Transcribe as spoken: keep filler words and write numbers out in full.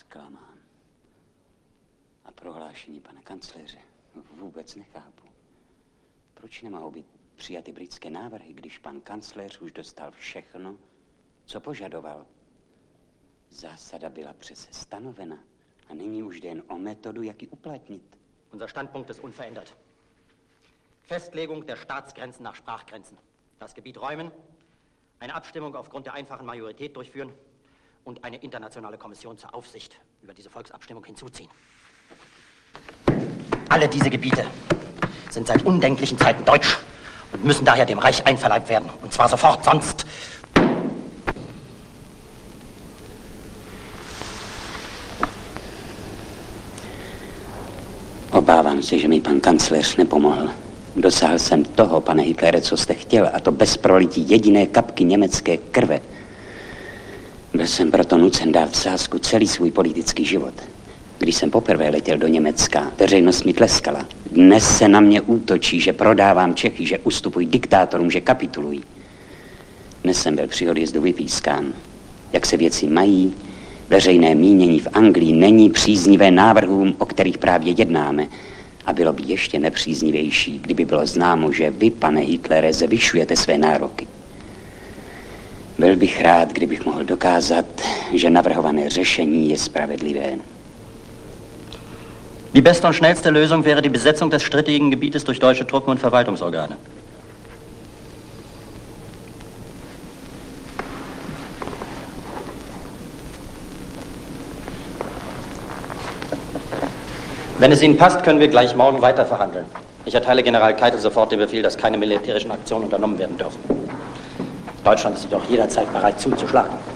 zklamán. A prohlášení pana kancléře vůbec nechápu. Proč nemohou být přijaty britské návrhy, když pan kancléř už dostal všechno, co požadoval? Zásada byla přece stanovena a nyní už jde jen o metodu, jak ji uplatnit. Unser Standpunkt ist unverändert. Festlegung der Staatsgrenzen nach Sprachgrenzen. Das Gebiet räumen, eine Abstimmung aufgrund der einfachen Majorität durchführen und eine internationale Kommission zur Aufsicht über diese Volksabstimmung hinzuziehen. Alle diese Gebiete sind seit undenklichen Zeiten deutsch und müssen daher dem Reich einverleibt werden. Und zwar sofort, sonst... Obávám se, že mi pan kancléř nepomohl. Dosáhl jsem toho, pane Hitlere, co jste chtěl, a to bez prolití jediné kapky německé krve. Byl jsem proto nucen dát v sázku celý svůj politický život. Když jsem poprvé letěl do Německa, veřejnost mi tleskala. Dnes se na mě útočí, že prodávám Čechy, že ustupuji diktátorům, že kapitulují. Dnes jsem byl při odjezdu vypískán. Jak se věci mají, veřejné mínění v Anglii není příznivé návrhům, o kterých právě jednáme. A bylo by ještě nepříznivější, kdyby bylo známo, že vy, pane Hitlere, zvyšujete své nároky. Byl bych rád, kdybych mohl dokázat, že navrhované řešení je spravedlivé. Die beste und schnellste Lösung wäre die Besetzung des strittigen Gebietes durch deutsche Truppen und Verwaltungsorgane. Wenn es Ihnen passt, können wir gleich morgen weiter verhandeln. Ich erteile General Keitel sofort den Befehl, dass keine militärischen Aktionen unternommen werden dürfen. Deutschland ist jedoch jederzeit bereit zuzuschlagen.